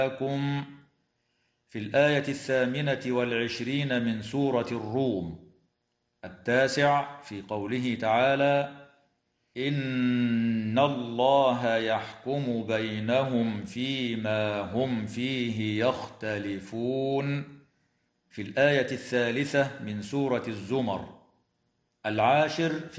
لكم في الآية 28 من سورة الروم. 9 في قوله تعالى: إن الله يحكم بينهم فيما هم فيه يختلفون في الآية 3 من سورة الزمر. 10